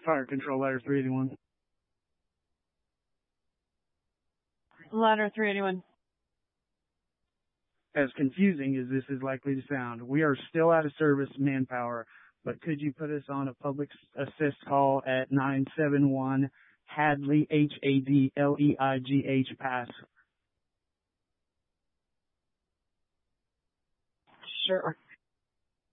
Fire Control, Ladder 381. Ladder 381. As confusing as this is likely to sound, we are still out of service manpower, but could you put us on a public assist call at 971 Hadley, Hadleigh, pass? Sure.